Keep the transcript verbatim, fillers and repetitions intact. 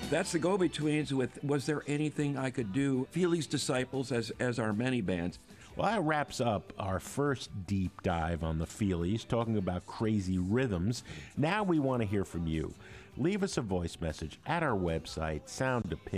That's the Go-Betweens with Was There Anything I Could Do? Feely's Disciples as, as our many bands. Well, that wraps up our first deep dive on the Feelies, talking about crazy rhythms. Now we want to hear from you. Leave us a voice message at our website, Sound Opinion.